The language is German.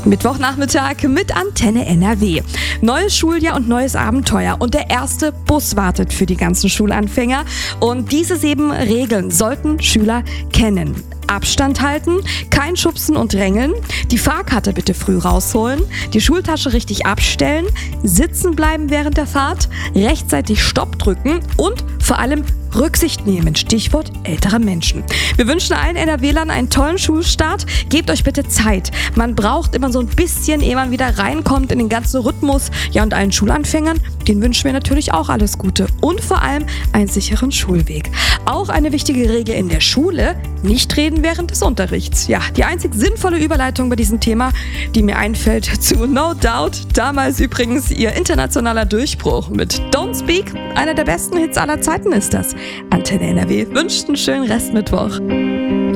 Mittwochnachmittag mit Antenne NRW. Neues Schuljahr und neues Abenteuer und der erste Bus wartet für die ganzen Schulanfänger. Und diese 7 Regeln sollten Schüler kennen. Abstand halten, kein Schubsen und Drängeln, die Fahrkarte bitte früh rausholen, die Schultasche richtig abstellen, sitzen bleiben während der Fahrt, rechtzeitig Stopp drücken und vor allem Rücksicht nehmen, Stichwort ältere Menschen. Wir wünschen allen NRWlern einen tollen Schulstart. Gebt euch bitte Zeit. Man braucht immer so ein bisschen, ehe man wieder reinkommt in den ganzen Rhythmus. Ja, und allen Schulanfängern, denen wünschen wir natürlich auch alles Gute und vor allem einen sicheren Schulweg. Auch eine wichtige Regel in der Schule: nicht reden während des Unterrichts. Ja, die einzig sinnvolle Überleitung bei diesem Thema, die mir einfällt, zu No Doubt. Damals übrigens ihr internationaler Durchbruch mit Don't Speak. Einer der besten Hits aller Zeiten ist das. Antenne NRW wünscht einen schönen Restmittwoch.